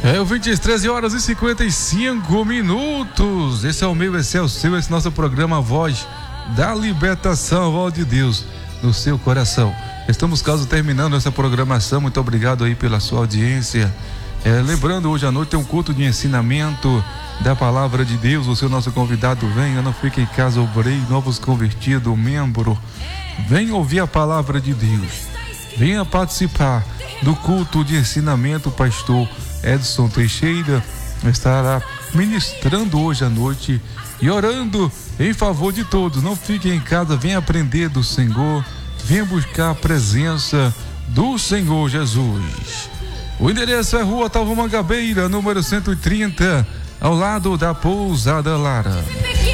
20 13 horas e 55 minutos. Esse é o meu, esse é o seu, esse nosso programa Voz da Libertação, voz de Deus no seu coração. Estamos quase terminando essa programação. Muito obrigado aí pela sua audiência. Lembrando, hoje à noite tem um culto de ensinamento da palavra de Deus. Você, o nosso convidado, venha, não fique em casa, obreiro, novos convertidos, membro. Venha ouvir a palavra de Deus. Venha participar do culto de ensinamento. O pastor Edson Teixeira estará ministrando hoje à noite e orando em favor de todos. Não fiquem em casa, venha aprender do Senhor, venha buscar a presença do Senhor Jesus. O endereço é Rua Talva Mangabeira, número 130, ao lado da Pousada Lara.